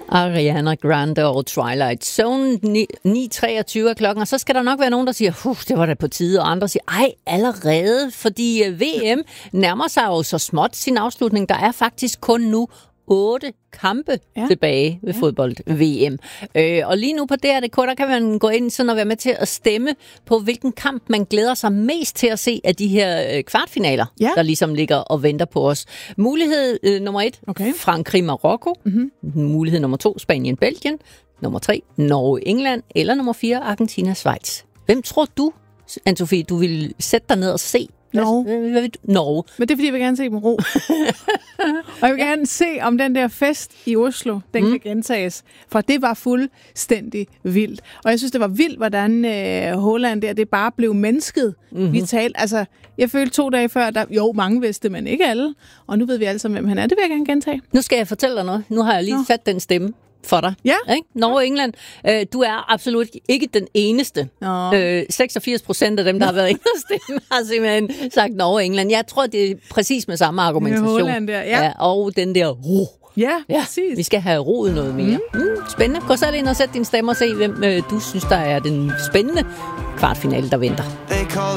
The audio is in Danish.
Ariana Grande og Twilight Zone. 9:23 klokken, og så skal der nok være nogen, der siger, det var da på tide, og andre siger, ej, allerede, fordi VM nærmer sig jo så småt sin afslutning. Der er faktisk kun nu 8 kampe tilbage ved fodbold-VM. Og lige nu på DR.dk, der kan man gå ind sådan og være med til at stemme på, hvilken kamp man glæder sig mest til at se af de her kvartfinaler, der ligesom ligger og venter på os. Mulighed nummer 1, Frankrig-Marokko. Mm-hmm. Mulighed nummer 2, Spanien-Belgien. Nummer 3, Norge-England. Eller nummer 4, Argentina-Schweiz. Hvem tror du, Anne-Sophie, du vil sætte dig ned og se? Norge. Men det er, fordi jeg vil gerne se dem ro. Og jeg vil gerne se, om den der fest i Oslo, den kan gentages. For det var fuldstændig vildt. Og jeg synes, det var vildt, hvordan Haaland der, det bare blev mennesket. Mm-hmm. Vi talte, altså, jeg følte 2 dage før, mange vidste, men ikke alle. Og nu ved vi alle sammen, hvem han er. Det vil jeg gerne gentage. Nu skal jeg fortælle dig noget. Nu har jeg lige sat den stemme for dig. Ja. Norge og England. Du er absolut ikke den eneste. 86% af dem, der har været inde og stemme, har simpelthen sagt Norge og England. Jeg tror, det er præcis med samme argumentation. Med Holland der, ja. Og den der ro. Ja, præcis. Vi skal have roet noget mere. Spændende. Gå selv ind og sæt din stemme og se, hvem du synes, der er den spændende kvartfinale, der venter.